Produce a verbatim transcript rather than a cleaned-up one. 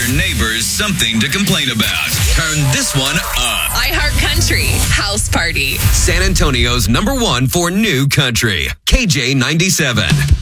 neighbors something to complain about. Turn this one up. iHeartCountry House Party. San Antonio's number one for new country. K J ninety-seven.